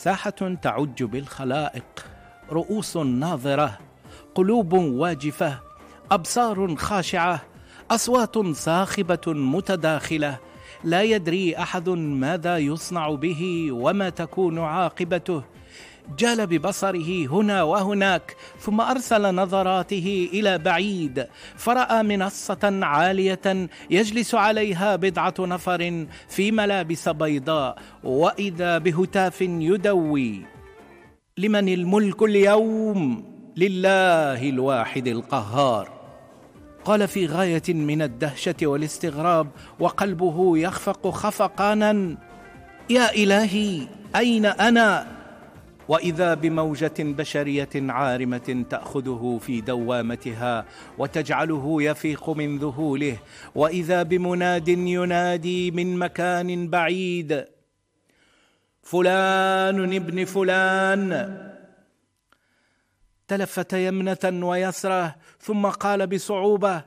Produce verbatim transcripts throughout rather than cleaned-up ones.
ساحة تعج بالخلائق، رؤوس ناظرة، قلوب واجفة، أبصار خاشعة، أصوات صاخبة متداخلة، لا يدري أحد ماذا يصنع به وما تكون عاقبته. جال ببصره هنا وهناك، ثم أرسل نظراته إلى بعيد، فرأى منصة عالية يجلس عليها بضعة نفر في ملابس بيضاء، وإذا بهتاف يدوي: لمن الملك اليوم؟ لله الواحد القهار. قال في غاية من الدهشة والاستغراب وقلبه يخفق خفقانا: يا إلهي، أين أنا؟ وإذا بموجة بشرية عارمة تأخذه في دوامتها وتجعله يفيق من ذهوله، وإذا بمناد ينادي من مكان بعيد: فلان ابن فلان. تلفت يمنة ويسرة، ثم قال بصعوبة: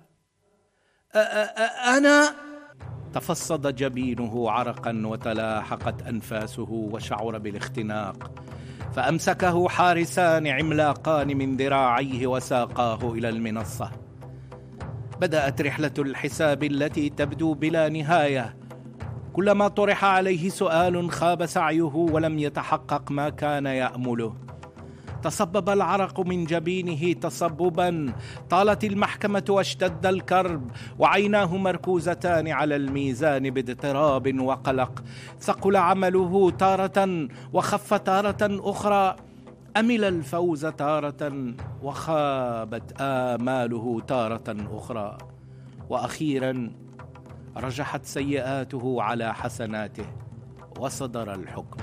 أنا؟ تفصد جبينه عرقا وتلاحقت أنفاسه وشعر بالاختناق، فأمسكه حارسان عملاقان من ذراعيه وساقاه إلى المنصة. بدأت رحلة الحساب التي تبدو بلا نهاية. كلما طرح عليه سؤال خاب سعيه ولم يتحقق ما كان يأمله. تصبب العرق من جبينه تصببا، طالت المحكمة واشتد الكرب، وعيناه مركوزتان على الميزان باضطراب وقلق. ثقل عمله تارة وخف تارة أخرى، أمل الفوز تارة وخابت آماله تارة أخرى، وأخيرا رجحت سيئاته على حسناته وصدر الحكم.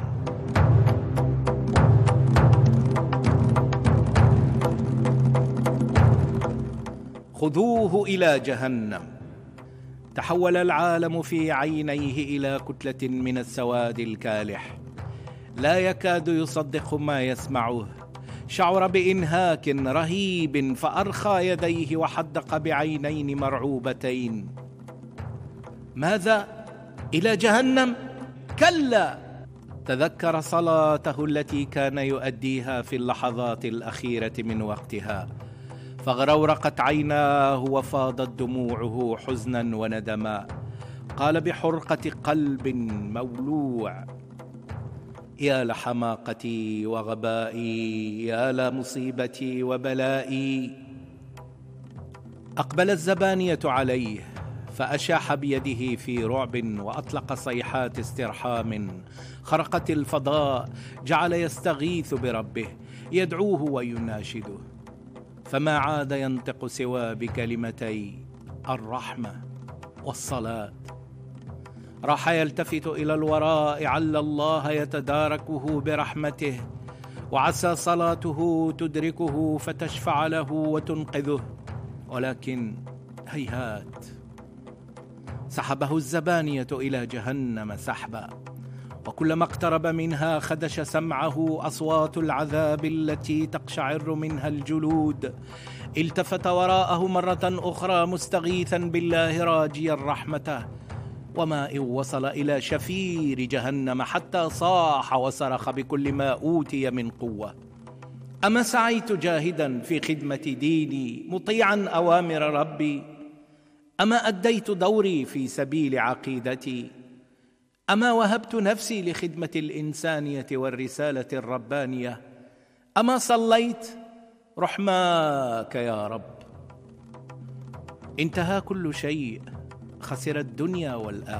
خذوه إلى جهنم. تحول العالم في عينيه إلى كتلة من السواد الكالح، لا يكاد يصدق ما يسمعه. شعر بإنهاك رهيب، فأرخى يديه وحدق بعينين مرعوبتين. ماذا؟ إلى جهنم؟ كلا! تذكر صلاته التي كان يؤديها في اللحظات الأخيرة من وقتها، فاغرورقت عيناه وفاضت دموعه حزنا وندما. قال بحرقة قلب مولوع: يا لحماقتي وغبائي، يا لمصيبتي وبلائي. أقبل الزبانية عليه، فأشاح بيده في رعب وأطلق صيحات استرحام خرقت الفضاء. جعل يستغيث بربه، يدعوه ويناشده، فما عاد ينطق سوى بكلمتي الرحمة والصلاة. راح يلتفت إلى الوراء، عل الله يتداركه برحمته، وعسى صلاته تدركه فتشفع له وتنقذه، ولكن هيهات. سحبه الزبانية إلى جهنم سحبا، وكلما اقترب منها خدش سمعه أصوات العذاب التي تقشعر منها الجلود. التفت وراءه مرة أخرى مستغيثا بالله راجيا رحمته، وما إن وصل إلى شفير جهنم حتى صاح وصرخ بكل ما أوتي من قوة: أما سعيت جاهدا في خدمة ديني مطيعا أوامر ربي؟ أما أديت دوري في سبيل عقيدتي؟ أما وهبت نفسي لخدمة الإنسانية والرسالة الربانية؟ أما صليت؟ رحماك يا رب. انتهى كل شيء، خسر الدنيا والآخرة.